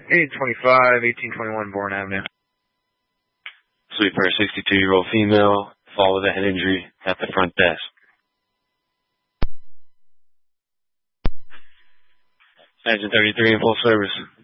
825, 1821 Bourne Avenue. Sweeper, 62-year-old female, fall with a head injury at the front desk. Engine 33 in full service.